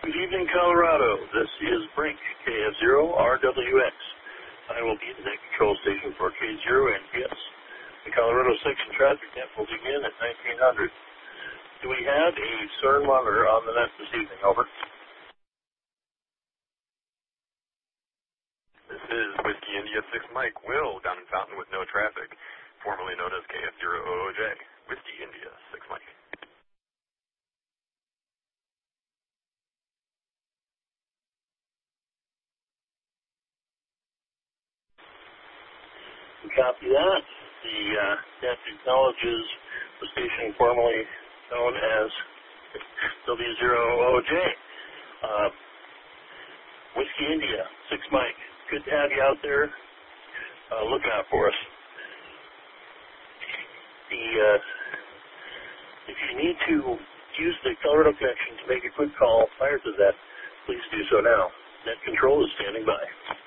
Good evening, Colorado. This is Brink, KF0RWX. I will be the net control station for K0 and yes, the Colorado section traffic net will begin at 1900. Do we have a CERN monitor on the net this evening? Over. This is Whiskey India 6 Mike Will down in Fountain with no traffic, formerly known as KF0OOJ. Whiskey India 6 Mike. Copy that. The net acknowledges the station formerly known as W0OJ. Whiskey India, 6 Mike. Good to have you out there. Look out for us. If you need to use the Colorado connection to make a quick call prior to that, please do so now. Net control is standing by.